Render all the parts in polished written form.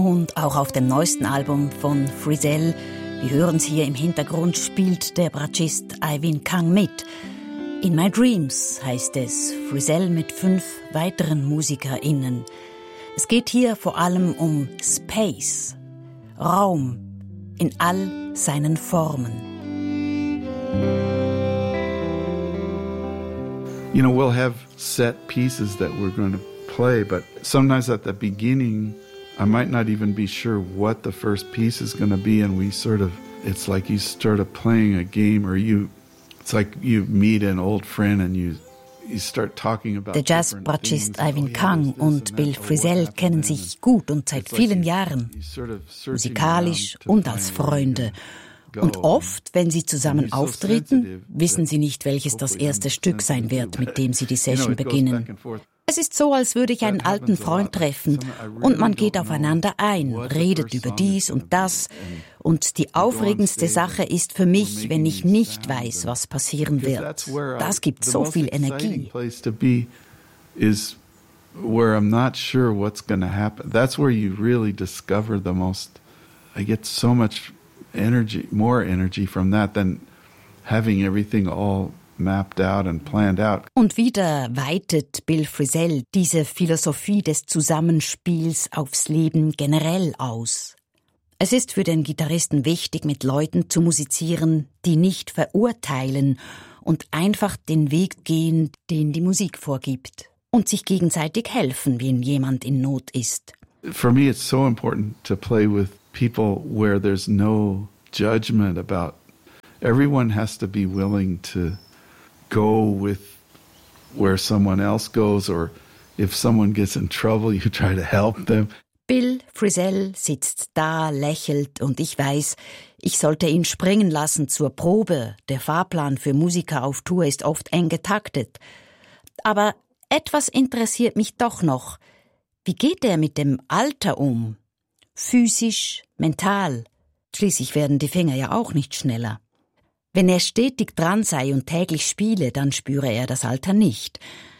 Und auch auf dem neuesten Album von Frizell, wir hören es hier im Hintergrund, spielt der Bratschist Eivind Kang mit. In My Dreams heißt es, Frizell mit 5 weiteren MusikerInnen. Es geht hier vor allem um Space, Raum in all seinen Formen. You know, we'll have set pieces that we're going to play, but sometimes at the beginning, I might not even be sure what the first piece is going to be, and it's like you start playing a game, or it's like you meet an old friend and you start talking about. Der Jazz-Bratschist Eivind Kang und Bill Frizell kennen sich gut und seit vielen Jahren, musikalisch und als Freunde. Und oft, wenn sie zusammen auftreten, wissen sie nicht, welches das erste Stück sein wird, mit dem sie die Session beginnen. Es ist so, als würde ich einen alten Freund treffen und man geht aufeinander ein, redet über dies und das. Und die aufregendste Sache ist für mich, wenn ich nicht weiß, was passieren wird. Das gibt so viel Energie. Where I'm not sure what's going to happen. That's where you really discover the most. I get so much energy, more energy from that than having everything all mapped out and planned out. Und wieder weitet Bill Frizell diese Philosophie des Zusammenspiels aufs Leben generell aus. Es ist für den Gitarristen wichtig, mit Leuten zu musizieren, die nicht verurteilen und einfach den Weg gehen, den die Musik vorgibt. Und sich gegenseitig helfen, wenn jemand in Not ist. For me, it's so important to play with people where there's no judgment about. Everyone has to be willing to go with where someone else goes, or if someone gets in trouble, you try to help them. Bill Frizell sitzt da, lächelt und ich weiß, ich sollte ihn springen lassen zur Probe. Der Fahrplan für Musiker auf Tour ist oft eng getaktet. Aber etwas interessiert mich doch noch. Wie geht er mit dem Alter um? Physisch, mental. Schließlich werden die Finger ja auch nicht schneller. Wenn er stetig dran sei und täglich spiele, dann spüre er das Alter nicht.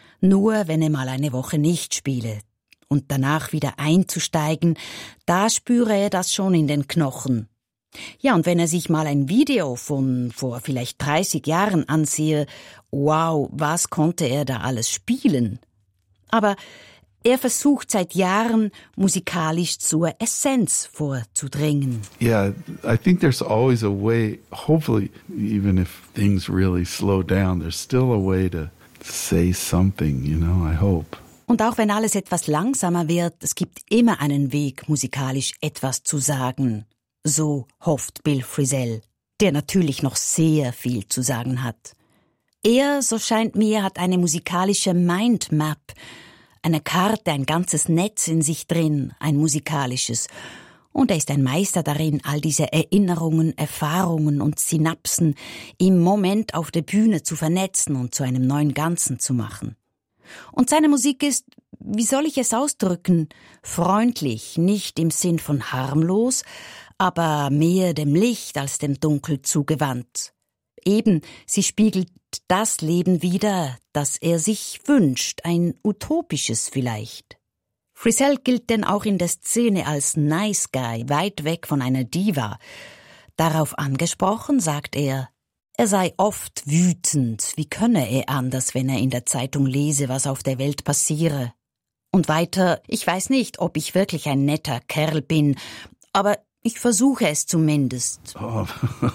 Nur wenn er mal eine Woche nicht spiele und danach wieder einzusteigen, da spüre er das schon in den Knochen. Ja, und wenn er sich mal ein Video von vor vielleicht 30 Jahren ansehe, wow, was konnte er da alles spielen? Aber er versucht seit Jahren, musikalisch zur Essenz vorzudringen. Yeah, I think there's always a way, hopefully, even if things really slow down, there's still a way to say something, you know, I hope. Und auch wenn alles etwas langsamer wird, es gibt immer einen Weg, musikalisch etwas zu sagen. So hofft Bill Frizell, der natürlich noch sehr viel zu sagen hat. Er, so scheint mir, hat eine musikalische Mindmap, eine Karte, ein ganzes Netz in sich drin, ein musikalisches. Und er ist ein Meister darin, all diese Erinnerungen, Erfahrungen und Synapsen im Moment auf der Bühne zu vernetzen und zu einem neuen Ganzen zu machen. Und seine Musik ist, wie soll ich es ausdrücken, freundlich, nicht im Sinn von harmlos, aber mehr dem Licht als dem Dunkel zugewandt. Eben, sie spiegelt das Leben wider, das er sich wünscht, ein utopisches vielleicht. Frizell gilt denn auch in der Szene als Nice Guy, weit weg von einer Diva. Darauf angesprochen, sagt er sei oft wütend, wie könne er anders, wenn er in der Zeitung lese, was auf der Welt passiere. Und weiter, ich weiß nicht, ob ich wirklich ein netter Kerl bin, aber ich versuche es zumindest. Oh,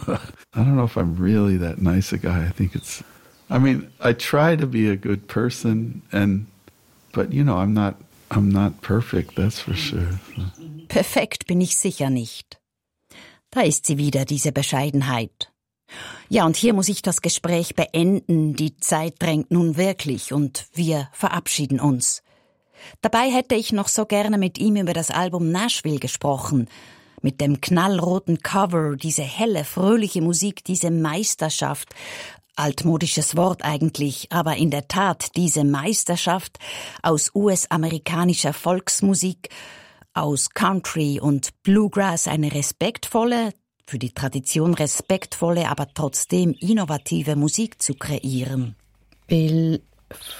I don't know if I'm really that nice a guy. I try to be a good person, but you know, I'm not perfect, that's for sure. Perfekt bin ich sicher nicht. Da ist sie wieder, diese Bescheidenheit. Ja, und hier muss ich das Gespräch beenden. Die Zeit drängt nun wirklich und wir verabschieden uns. Dabei hätte ich noch so gerne mit ihm über das Album Nashville gesprochen. Mit dem knallroten Cover, diese helle, fröhliche Musik, diese Meisterschaft. Altmodisches Wort eigentlich, aber in der Tat diese Meisterschaft aus US-amerikanischer Volksmusik, aus Country und Bluegrass, eine respektvolle, für die Tradition respektvolle, aber trotzdem innovative Musik zu kreieren. Bill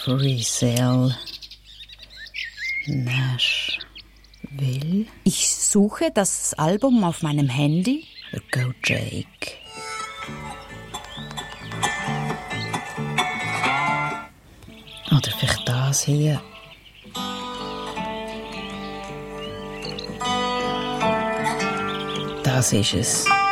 Frizell, Nashville. Ich suche das Album auf meinem Handy. Go Jake. Oder vielleicht das hier. Das ist es.